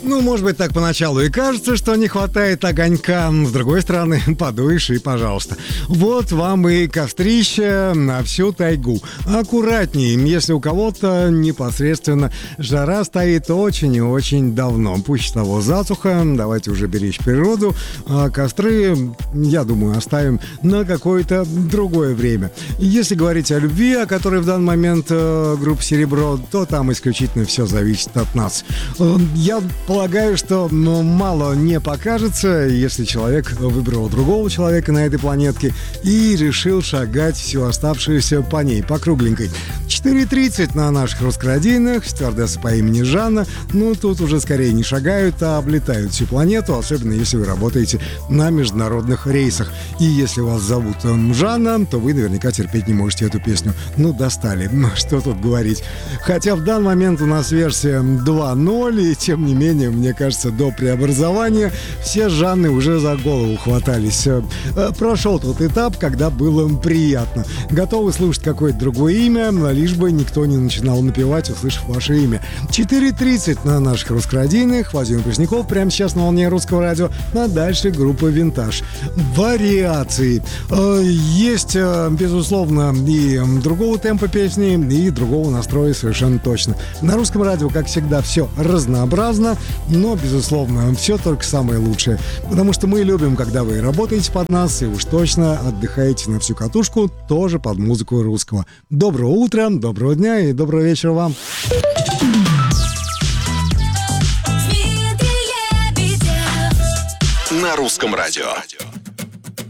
Ну, может быть, так поначалу и кажется, что не хватает огонька. С другой стороны, подуешь и пожалуйста. Вот вам и кострище на всю тайгу. Аккуратнее, если у кого-то непосредственно жара стоит очень и очень давно. Пусть того засуха, давайте уже беречь природу. А костры, я думаю, оставим на какое-то другое время. Если говорить о любви, о которой в данный момент группа «Серебро», то там исключительно все зависит от нас. Я полагаю, что мало не покажется, если человек выбрал другого человека на этой планетке и решил шагать всю оставшуюся по ней, по кругленькой. 4:30 на наших русскородийных, стюардесса по имени Жанна. Ну, тут уже скорее не шагают, а облетают всю планету, особенно если вы работаете на международных рейсах. И если вас зовут Жанна, то вы наверняка терпеть не можете эту песню. Ну, достали, что тут говорить. Хотя в данный момент у нас версия 2.0, и тем не менее, мне кажется, до преобразования все Жанны уже за голову хватались. Прошел тот этап, когда было приятно. Готовы слушать какое-то другое имя, лишь бы никто не начинал напевать, услышав ваше имя. 4:30 на наших русскородийных. Владимир Пресняков прямо сейчас на волне Русского радио. А дальше группа «Винтаж». Вариации. Есть, безусловно, и другого темпа песни, и другого настроя совершенно точно. На Русском радио, как всегда, все разнообразно, но, безусловно, все только самое лучшее. Потому что мы любим, когда вы работаете под нас, и уж точно отдыхаете на всю катушку, тоже под музыку русского. Доброго утра, доброго дня и доброго вечера вам. На Русском радио.